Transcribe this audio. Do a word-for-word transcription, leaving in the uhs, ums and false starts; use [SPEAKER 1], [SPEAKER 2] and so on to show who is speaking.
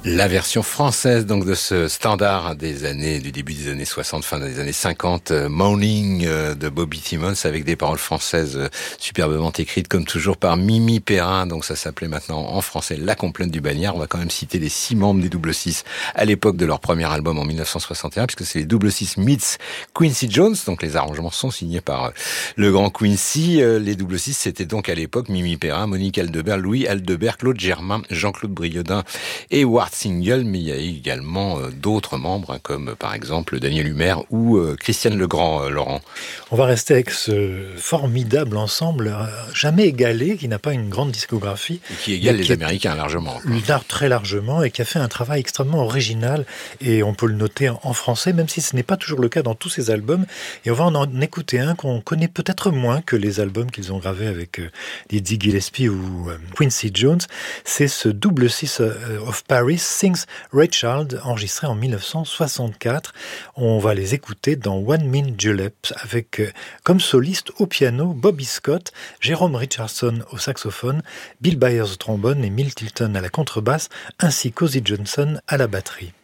[SPEAKER 1] La version française donc de ce standard des années du début des années soixante, fin des années cinquante, euh, Morning euh, de Bobby Timmons, avec des paroles françaises euh, superbement écrites comme toujours par Mimi Perrin. Donc ça s'appelait maintenant en français La Complainte du Bagnard. On va quand même citer les six membres des Double Six à l'époque de leur premier album en mille neuf cent soixante et un, puisque c'est les Double Six meets Quincy Jones. Donc les arrangements sont signés par euh, le grand Quincy. Euh, les Double Six, c'était donc à l'époque Mimi Perrin, Monique Aldebert, Louis Aldebert, Claude Germain, Jean-Claude Briodin et Ward Single, mais il y a également euh, d'autres membres, hein, comme euh, par exemple Daniel Humer ou euh, Christiane Legrand, euh, Laurent.
[SPEAKER 2] On va rester avec ce formidable ensemble, euh, jamais égalé, qui n'a pas une grande discographie.
[SPEAKER 1] Et qui égale les
[SPEAKER 2] est,
[SPEAKER 1] Américains largement.
[SPEAKER 2] Très largement, et qui a fait un travail extrêmement original, et on peut le noter en français, même si ce n'est pas toujours le cas dans tous ces albums. Et on va en écouter un qu'on connaît peut-être moins que les albums qu'ils ont gravés avec euh, Dizzy Gillespie ou euh, Quincy Jones. C'est ce Double Six of Paris Sings Ray Charles, enregistré en mille neuf cent soixante-quatre. On va les écouter dans One Min Julep, avec euh, comme soliste au piano Bobby Scott, Jérôme Richardson au saxophone, Bill Byers au trombone et Milt Tilton à la contrebasse, ainsi qu'Ozzy Johnson à la batterie.